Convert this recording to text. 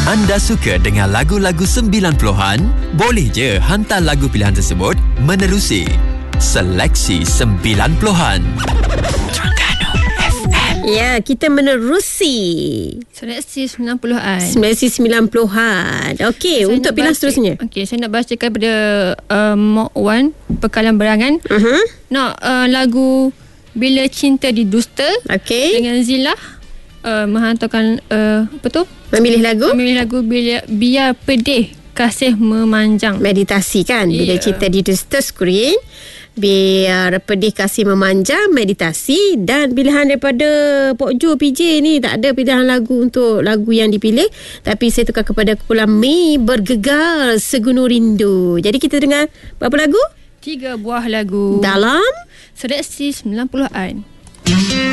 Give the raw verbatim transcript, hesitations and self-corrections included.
Anda suka dengan lagu-lagu sembilan puluhan? Boleh je hantar lagu pilihan tersebut menerusi Seleksi sembilan puluhan. Terengganu F M. Ya, kita menerusi Seleksi sembilan puluhan. Seleksi sembilan puluhan. Okey, Saya untuk pilihan baca, seterusnya. Okey, saya nak bacakan pada uh, Mok Wan, Pekalan Berangan. Uh-huh. Nak uh, lagu Bila Cinta Didusta Okey. dengan Zilah uh, menghantarkan uh, apa tu? Memilih lagu Memilih lagu Bila, Biar Pedih Kasih Memanjang. meditasi kan. Bila Ya. cinta didusta screen, biar pedih kasih memanjang, meditasi. Dan pilihan daripada Pok Jo P J ni tak ada pilihan lagu untuk lagu yang dipilih, tapi saya tukar kepada kumpulan Mi Bergegar Segunung Rindu. Jadi kita dengar berapa lagu Tiga buah lagu dalam Seleksi sembilan puluhan.